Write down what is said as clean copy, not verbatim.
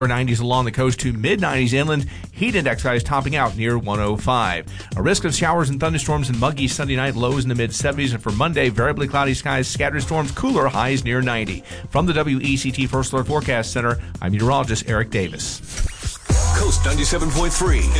90s along the coast to mid-90s inland. Heat index values topping out near 105. A risk of showers and thunderstorms and muggy Sunday night, lows in the mid-70s. And for Monday, variably cloudy skies, scattered storms, cooler, highs near 90. From the WECT First Alert Forecast Center, I'm meteorologist Eric Davis. Coast 97.3